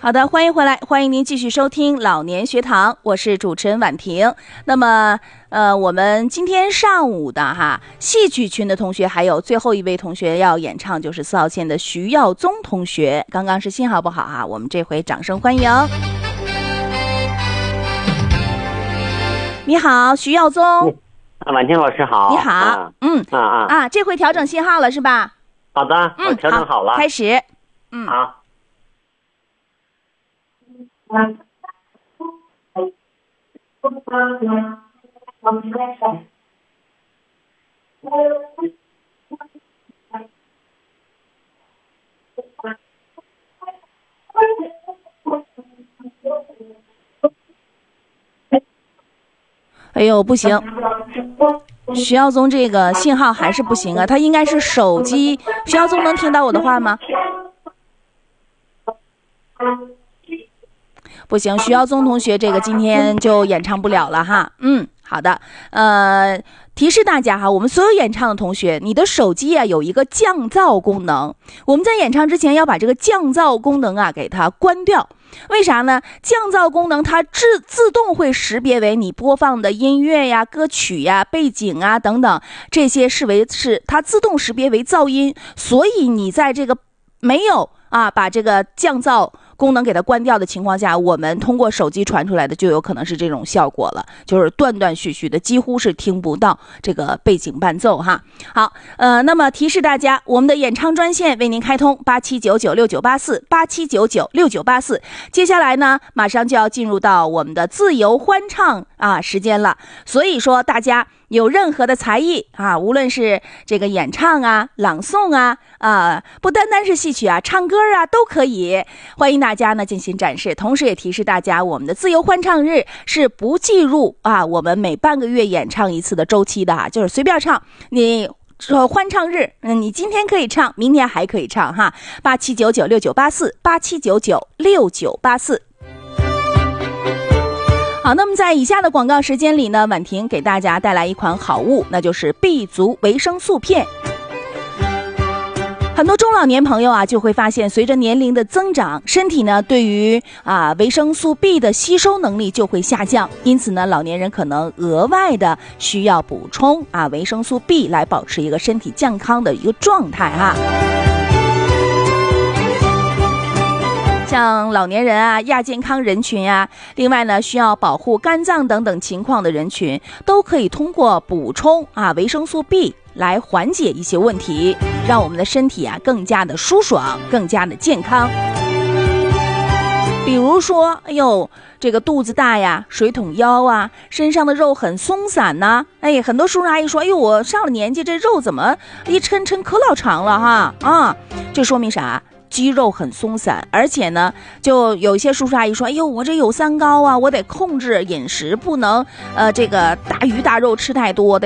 好的，欢迎回来，欢迎您继续收听老年学堂，我是主持人婉婷。那么我们今天上午的戏曲群的同学还有最后一位同学要演唱，就是4号线的徐耀宗同学。刚刚是信号不好我们这回掌声欢迎。你好，徐耀宗。 婉婷老师好。 你好。这回调整信号了是吧？ 好的，我调整好了。 开始。 好。 哎呦，不行，徐耀宗这个信号还是不行啊，他应该是手机。徐耀宗能听到我的话吗？不行，徐耀宗同学这个今天就演唱不了了哈。好的，提示大家我们所有演唱的同学，你的手机有一个降噪功能，我们在演唱之前要把这个降噪功能给它关掉。为啥呢？降噪功能它自动会识别为你播放的音乐呀、歌曲呀、背景等等，这些是它自动识别为噪音，所以你在这个没有把这个降噪功能给它关掉的情况下，我们通过手机传出来的就有可能是这种效果了，就是断断续续的，几乎是听不到这个背景伴奏哈。好，那么提示大家，我们的演唱专线为您开通87996984，87996984。接下来呢，马上就要进入到我们的自由欢唱时间了，所以说大家有任何的才艺无论是这个演唱朗诵不单单是戏曲唱歌都可以，欢迎大家呢进行展示。同时也提示大家，我们的自由欢唱日是不计入我们每半个月演唱一次的周期的就是随便唱。你欢唱日你今天可以唱，明天还可以唱87996984，87996984。好，那么在以下的广告时间里呢，婉婷给大家带来一款好物，那就是 B 族维生素片。很多中老年朋友就会发现，随着年龄的增长，身体呢对于维生素 B 的吸收能力就会下降，因此呢，老年人可能额外的需要补充维生素 B 来保持一个身体健康的一个状态像老年人亚健康人群另外呢需要保护肝脏等等情况的人群，都可以通过补充维生素 B 来缓解一些问题，让我们的身体更加的舒爽，更加的健康。比如说这个肚子大水桶腰身上的肉很松散很多叔叔阿姨说我上了年纪这肉怎么一抻可老长了这说明啥？肌肉很松散，而且呢就有一些叔叔阿姨说我这有三高我得控制饮食，不能这个大鱼大肉吃太多，